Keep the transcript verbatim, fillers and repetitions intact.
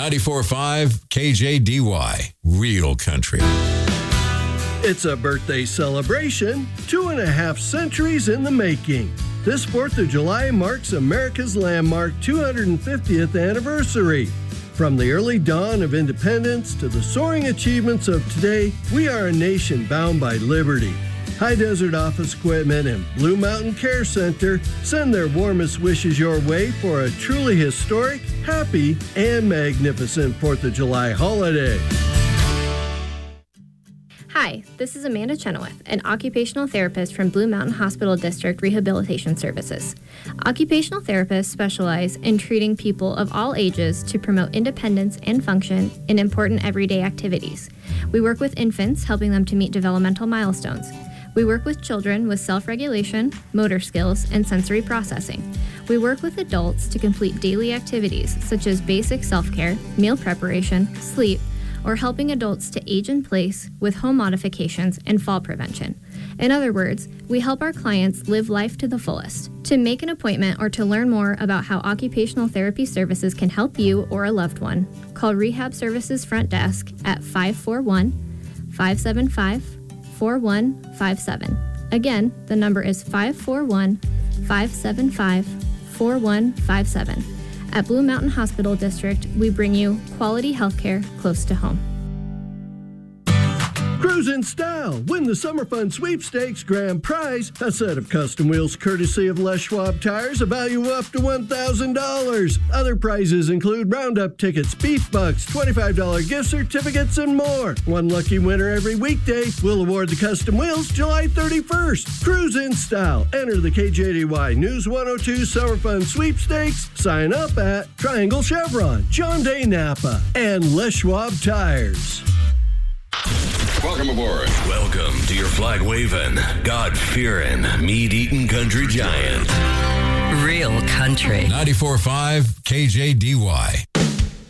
ninety-four point five K J D Y, Real Country. It's a birthday celebration, two and a half centuries in the making. This fourth of July marks America's landmark two hundred fiftieth anniversary. From the early dawn of independence to the soaring achievements of today, we are a nation bound by liberty. High Desert Office Equipment and Blue Mountain Care Center send their warmest wishes your way for a truly historic, happy, and magnificent fourth of July holiday. Hi, this is Amanda Chenoweth, an occupational therapist from Blue Mountain Hospital District Rehabilitation Services. Occupational therapists specialize in treating people of all ages to promote independence and function in important everyday activities. We work with infants, helping them to meet developmental milestones. We work with children with self-regulation, motor skills, and sensory processing. We work with adults to complete daily activities such as basic self-care, meal preparation, sleep, or helping adults to age in place with home modifications and fall prevention. In other words, we help our clients live life to the fullest. To make an appointment or to learn more about how occupational therapy services can help you or a loved one, call Rehab Services Front Desk at five four one, five seven five, four one five seven. Again, the number is five four one, five seven five, four one five seven. At Blue Mountain Hospital District, we bring you quality healthcare close to home. Cruise in style. Win the Summer Fun Sweepstakes grand prize, a set of custom wheels courtesy of Les Schwab Tires, a value up to one thousand dollars. Other prizes include Roundup tickets, beef bucks, twenty-five dollars gift certificates, and more. One lucky winner every weekday. We'll award the custom wheels July thirty-first. Cruise in style. Enter the K J D Y News one oh two Summer Fun Sweepstakes. Sign up at Triangle Chevron, John Day Napa, and Les Schwab Tires. Welcome aboard. Welcome to your flag-waving, God-fearing, meat-eating country giant. Real Country. ninety-four point five K J D Y.